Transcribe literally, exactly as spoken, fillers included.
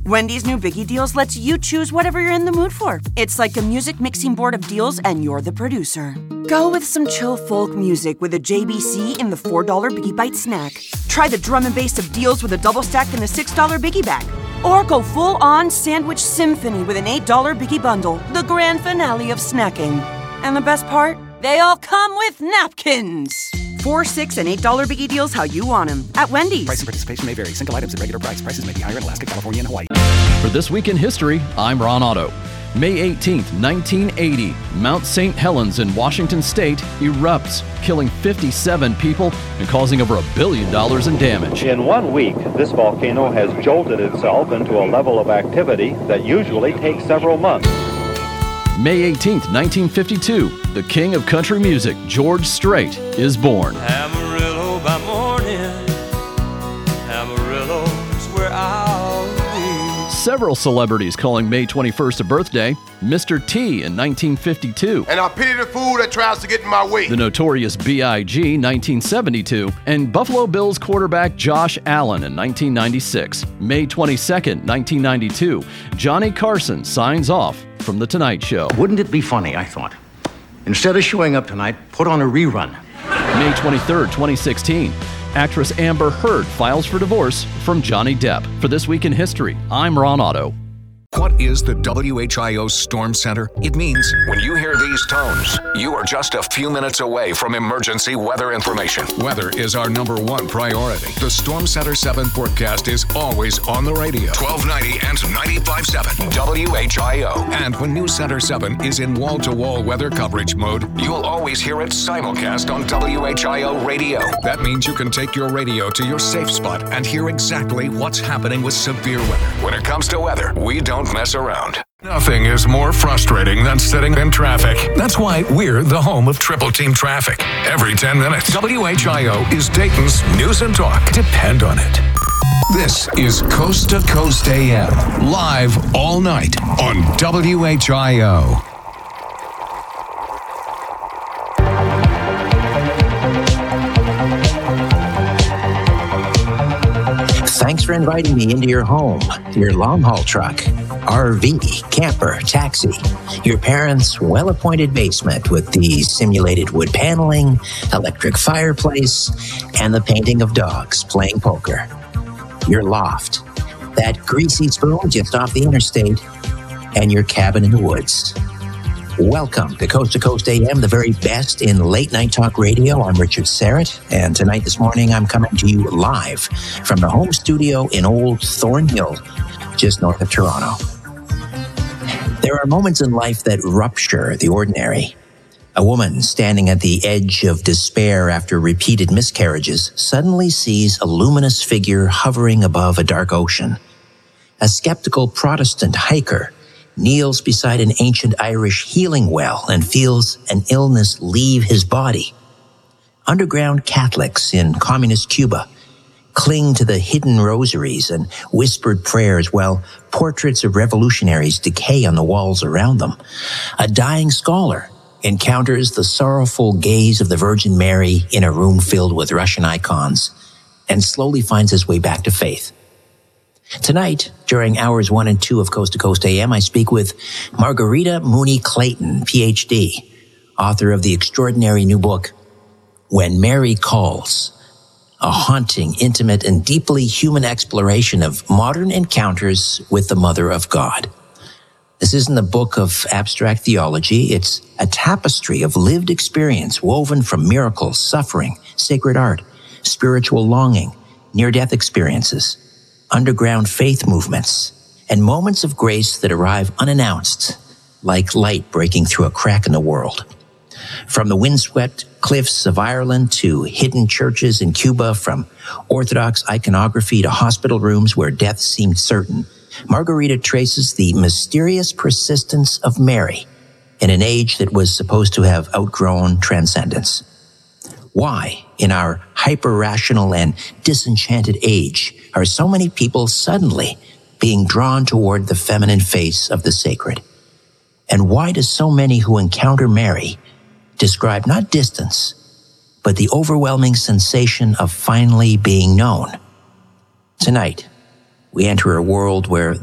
Wendy's new Biggie Deals lets you choose whatever you're in the mood for. It's like a music mixing board of deals, and you're the producer. Go with some chill folk music with a J B C in the four dollar Biggie Bite snack. Try the drum and bass of deals with a double stack in the six dollar Biggie Bag. Or go full-on sandwich symphony with an eight dollar Biggie Bundle, the grand finale of snacking. And the best part? They all come with napkins. Four, six, and eight dollar Biggie Deals how you want them at Wendy's. Price and participation may vary. Single items at regular price. Prices may be higher in Alaska, California, and Hawaii. For This Week in History, I'm Ron Otto. May eighteenth, nineteen eighty, Mount Saint Helens in Washington State erupts, killing fifty-seven people and causing over a billion dollars in damage. In one week, this volcano has jolted itself into a level of activity that usually takes several months. May eighteenth, nineteen fifty-two, the king of country music, George Strait, is born. Amarillo by morning, Amarillo's where I'll be. Several celebrities calling May twenty-first a birthday. Mister T in nineteen fifty-two. And I pity the fool that tries to get in my way. The Notorious B I G nineteen seventy-two. And Buffalo Bills quarterback Josh Allen in nineteen ninety-six. May twenty-second, nineteen ninety-two, Johnny Carson signs off from The Tonight Show. Wouldn't it be funny, I thought, instead of showing up tonight, put on a rerun. May twenty-third, twenty sixteen, actress Amber Heard files for divorce from Johnny Depp. For This Week in History, I'm Ron Otto. What is the W H I O Storm Center? It means when you hear these tones, you are just a few minutes away from emergency weather information. Weather is our number one priority. The Storm Center seven forecast is always on the radio. twelve ninety and ninety-five point seven W H I O. And when News Center seven is in wall-to-wall weather coverage mode, you'll always hear it simulcast on W H I O radio. That means you can take your radio to your safe spot and hear exactly what's happening with severe weather. When it comes to weather, we don't mess around. Nothing is more frustrating than sitting in traffic. That's why we're the home of Triple Team Traffic. Every ten minutes, W H I O is Dayton's news and talk. Depend on it. This is Coast to Coast A M, live all night on W H I O. Thanks for inviting me into your home, your long-haul truck, R V, camper, taxi, your parents' well-appointed basement with the simulated wood paneling, electric fireplace, and the painting of dogs playing poker. Your loft, that greasy spoon just off the interstate, and your cabin in the woods. Welcome to Coast to Coast A M, the very best in late-night talk radio. I'm Richard Serrett, and tonight, this morning, I'm coming to you live from the home studio in Old Thornhill, just north of Toronto. There are moments in life that rupture the ordinary. A woman standing at the edge of despair after repeated miscarriages suddenly sees a luminous figure hovering above a dark ocean. A skeptical Protestant hiker kneels beside an ancient Irish healing well and feels an illness leave his body. Underground Catholics in communist Cuba cling to the hidden rosaries and whispered prayers while portraits of revolutionaries decay on the walls around them. A dying scholar encounters the sorrowful gaze of the Virgin Mary in a room filled with Russian icons and slowly finds his way back to faith. Tonight, during hours one and two of Coast to Coast A M, I speak with Margarita Mooney Clayton, P H D, author of the extraordinary new book, When Mary Calls, a haunting, intimate, and deeply human exploration of modern encounters with the Mother of God. This isn't a book of abstract theology. It's a tapestry of lived experience woven from miracles, suffering, sacred art, spiritual longing, near-death experiences, underground faith movements, and moments of grace that arrive unannounced, like light breaking through a crack in the world. From the windswept cliffs of Ireland to hidden churches in Cuba, from Orthodox iconography to hospital rooms where death seemed certain, Margarita traces the mysterious persistence of Mary in an age that was supposed to have outgrown transcendence. Why, in our hyper-rational and disenchanted age, are so many people suddenly being drawn toward the feminine face of the sacred? And why do so many who encounter Mary describe not distance, but the overwhelming sensation of finally being known? Tonight, we enter a world where